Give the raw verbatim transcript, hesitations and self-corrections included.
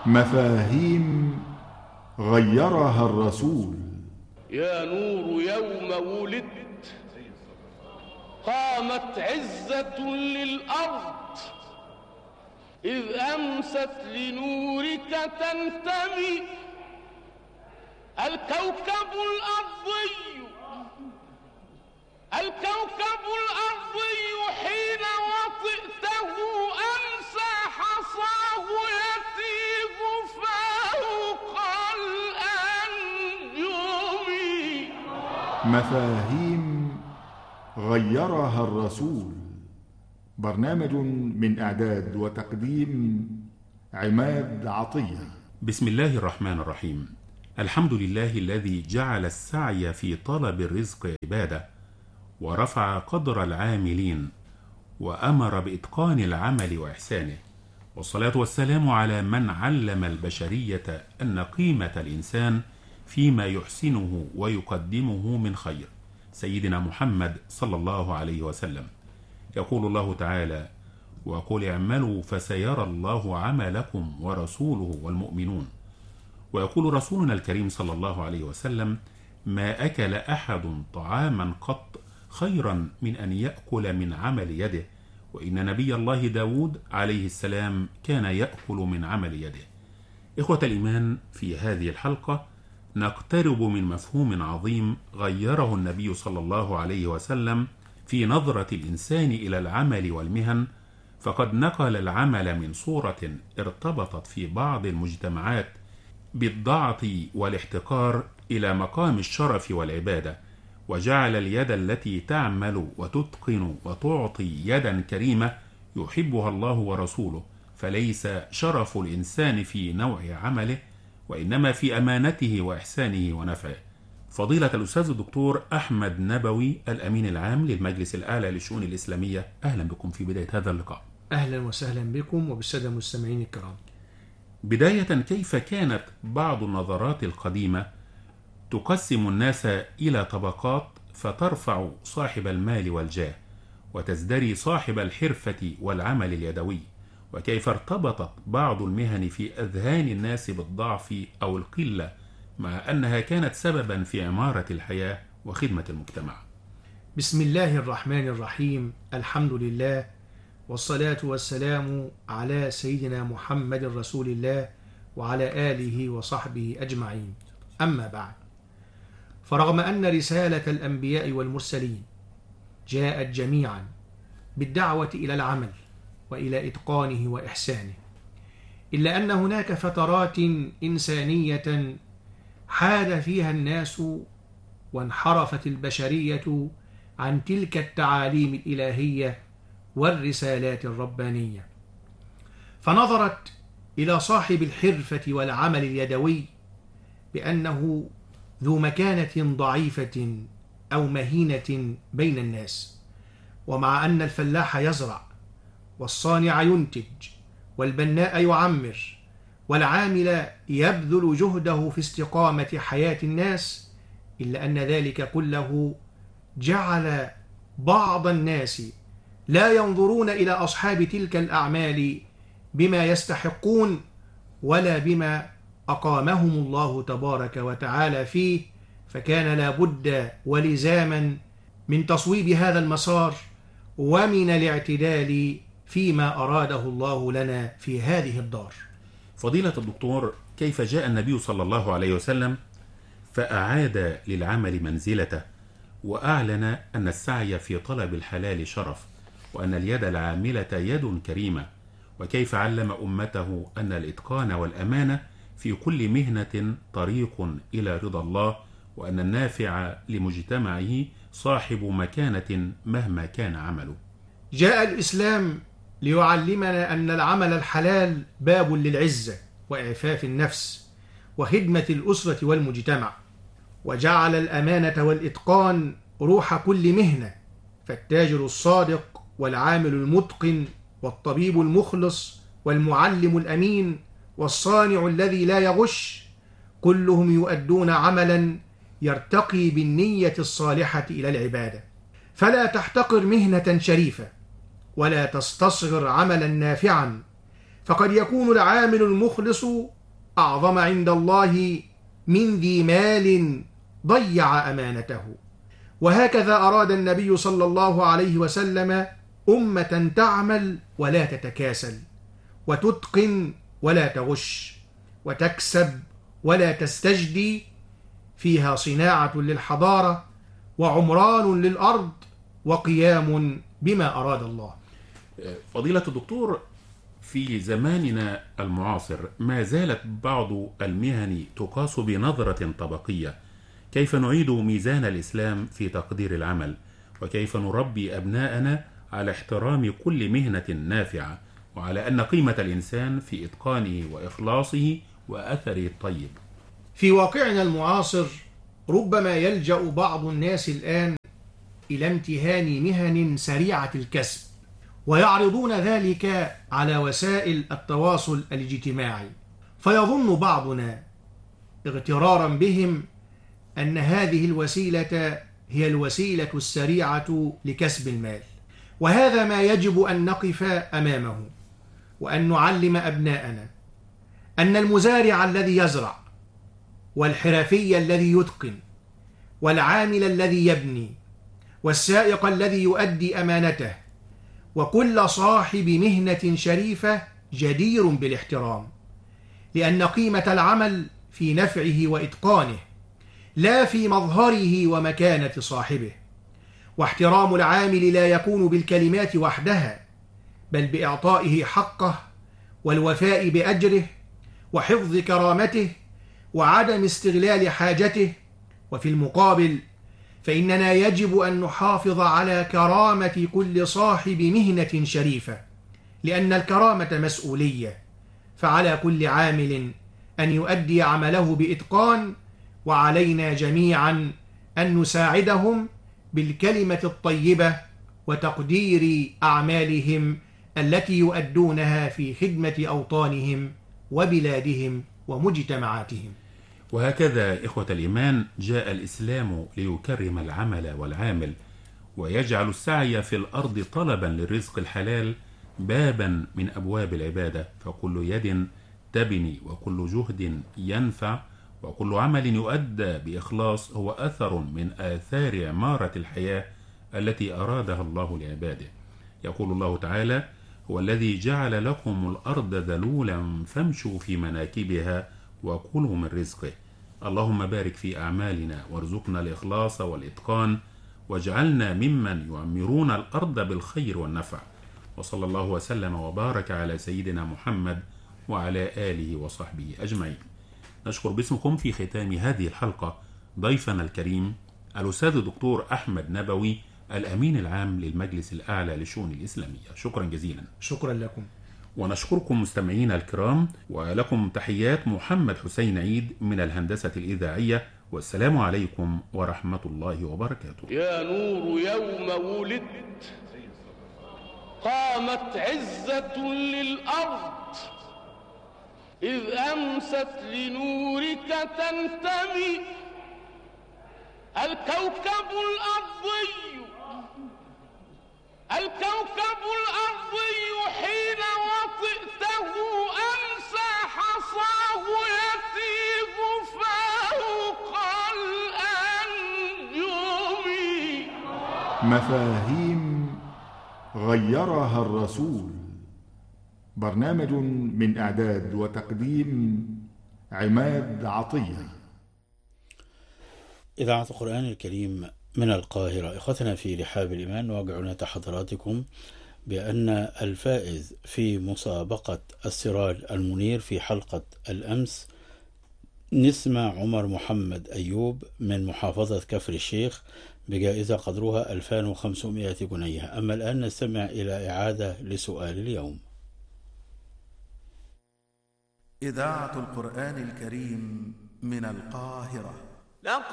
مفاهيم غيرها الرسول. يا نور يوم ولدت قامت عزة للأرض، إذ أمست لنورك تنتمي الكوكب الأرضي الكوكب الأرضي حين وطئته أمسى حصاه يتيب فوق الأنجم. مفاهيم غيرها الرسول، برنامج من إعداد وتقديم عماد عطية. بسم الله الرحمن الرحيم. الحمد لله الذي جعل السعي في طلب الرزق عبادة، ورفع قدر العاملين، وأمر بإتقان العمل وإحسانه، والصلاة والسلام على من علم البشرية أن قيمة الإنسان فيما يحسنه ويقدمه من خير، سيدنا محمد صلى الله عليه وسلم. يقول الله تعالى: وقل اعملوا فسيرى الله عملكم ورسوله والمؤمنون. ويقول رسولنا الكريم صلى الله عليه وسلم: ما أكل أحد طعاما قط خيرا من أن يأكل من عمل يده، وإن نبي الله داود عليه السلام كان يأكل من عمل يده. إخوة الإيمان، في هذه الحلقة نقترب من مفهوم عظيم غيره النبي صلى الله عليه وسلم في نظرة الإنسان إلى العمل والمهن، فقد نقل العمل من صورة ارتبطت في بعض المجتمعات بالضعف والاحتقار إلى مقام الشرف والعبادة، وجعل اليد التي تعمل وتتقن وتعطي يدا كريمة يحبها الله ورسوله، فليس شرف الإنسان في نوع عمله، وإنما في أمانته وإحسانه ونفعه. فضيلة الأستاذ الدكتور أحمد نبوي، الأمين العام للمجلس الأعلى للشؤون الإسلامية، أهلا بكم في بداية هذا اللقاء. أهلا وسهلا بكم وبالسادة المستمعين الكرام. بداية، كيف كانت بعض النظرات القديمة تقسم الناس إلى طبقات، فترفع صاحب المال والجاه وتزدري صاحب الحرفة والعمل اليدوي، وكيف ارتبطت بعض المهن في أذهان الناس بالضعف أو القلة، مع أنها كانت سببا في عمارة الحياة وخدمة المجتمع؟ بسم الله الرحمن الرحيم. الحمد لله، والصلاة والسلام على سيدنا محمد رسول الله وعلى آله وصحبه أجمعين. أما بعد، فرغم أن رسالة الأنبياء والمرسلين جاءت جميعا بالدعوة إلى العمل وإلى إتقانه وإحسانه، إلا أن هناك فترات إنسانية حاد فيها الناس وانحرفت البشرية عن تلك التعاليم الإلهية والرسالات الربانية، فنظرت إلى صاحب الحرفة والعمل اليدوي بأنه ذو مكانة ضعيفة أو مهينة بين الناس، ومع أن الفلاح يزرع والصانع ينتج والبناء يعمر والعامل يبذل جهده في استقامة حياة الناس، إلا أن ذلك كله جعل بعض الناس لا ينظرون إلى أصحاب تلك الأعمال بما يستحقون ولا بما أقامهم الله تبارك وتعالى فيه، فكان لابد ولزاما من تصويب هذا المسار ومن الاعتدال فيما أراده الله لنا في هذه الدار. فضيلة الدكتور، كيف جاء النبي صلى الله عليه وسلم فأعاد للعمل منزلته، وأعلن أن السعي في طلب الحلال شرف، وأن اليد العاملة يد كريمة، وكيف علم أمته أن الإتقان والأمانة في كل مهنة طريق إلى رضا الله، وأن النافع لمجتمعه صاحب مكانة مهما كان عمله. جاء الإسلام ليعلمنا أن العمل الحلال باب للعزة وإعفاف النفس وخدمة الأسرة والمجتمع، وجعل الأمانة والإتقان روح كل مهنة، فالتاجر الصادق والعامل المتقن والطبيب المخلص والمعلم الأمين والصانع الذي لا يغش، كلهم يؤدون عملا يرتقي بالنية الصالحة إلى العبادة. فلا تحتقر مهنة شريفة ولا تستصغر عملا نافعا، فقد يكون العامل المخلص أعظم عند الله من ذي مال ضيع أمانته. وهكذا أراد النبي صلى الله عليه وسلم أمة تعمل ولا تتكاسل، وتتقن ولا تغش، وتكسب ولا تستجدي، فيها صناعة للحضارة وعمران للأرض وقيام بما أراد الله. فضيلة الدكتور، في زماننا المعاصر ما زالت بعض المهن تقاس بنظرة طبقية. كيف نعيد ميزان الإسلام في تقدير العمل؟ وكيف نربي أبناءنا على احترام كل مهنة نافعة، وعلى أن قيمة الإنسان في إتقانه وإخلاصه وأثره الطيب؟ في واقعنا المعاصر ربما يلجأ بعض الناس الآن إلى امتهان مهن سريعة الكسب، ويعرضون ذلك على وسائل التواصل الاجتماعي، فيظن بعضنا اغترارا بهم أن هذه الوسيلة هي الوسيلة السريعة لكسب المال. وهذا ما يجب أن نقف أمامه، وأن نعلم أبناءنا أن المزارع الذي يزرع، والحرفي الذي يتقن، والعامل الذي يبني، والسائق الذي يؤدي أمانته، وكل صاحب مهنة شريفة جدير بالاحترام، لأن قيمة العمل في نفعه وإتقانه، لا في مظهره ومكانة صاحبه. واحترام العامل لا يكون بالكلمات وحدها، بل بإعطائه حقه، والوفاء بأجره، وحفظ كرامته، وعدم استغلال حاجته. وفي المقابل فإننا يجب أن نحافظ على كرامة كل صاحب مهنة شريفة، لأن الكرامة مسؤولية، فعلى كل عامل أن يؤدي عمله بإتقان، وعلينا جميعا أن نساعدهم بالكلمة الطيبة وتقدير أعمالهم التي يؤدونها في خدمة أوطانهم وبلادهم ومجتمعاتهم. وهكذا إخوة الإيمان جاء الإسلام ليكرم العمل والعامل، ويجعل السعي في الأرض طلبا للرزق الحلال بابا من أبواب العبادة، فكل يد تبني وكل جهد ينفع وكل عمل يؤدى بإخلاص هو أثر من آثار عمارة الحياة التي أرادها الله لعباده. يقول الله تعالى: هو الذي جعل لكم الأرض ذلولا فامشوا في مناكبها وكلوا من رزقه. اللهم بارك في أعمالنا وارزقنا الإخلاص والإتقان، واجعلنا ممن يعمرون الأرض بالخير والنفع. وصلى الله وسلم وبارك على سيدنا محمد وعلى آله وصحبه أجمعين. نشكر باسمكم في ختام هذه الحلقة ضيفنا الكريم الأستاذ الدكتور أحمد نبوي، الأمين العام للمجلس الأعلى للشؤون الإسلامية. شكرا جزيلا. شكرا لكم. ونشكركم مستمعينا الكرام، ولكم تحيات محمد حسين عيد من الهندسة الإذاعية، والسلام عليكم ورحمة الله وبركاته. يا نور يوم ولدت قامت عزة للأرض، إذ أمست لنورك تنتمي الكوكب الأرضي الكوكب الأرضي حين وطئته أمسى حصاه يتيب فوق الأنجم. مفاهيم غيرها الرسول. برنامج من إعداد وتقديم عماد عطية. إذاعة القرآن الكريم من القاهرة. إخوتنا في رحاب الإيمان، نوجه حضراتكم بأن الفائز في مسابقة السراج المنير في حلقة الأمس نسمة عمر محمد أيوب من محافظة كفر الشيخ بجائزة قدرها ألفين وخمسمائة جنيه. أما الآن نستمع إلى إعادة لسؤال اليوم. إذاعة القرآن الكريم من القاهرة.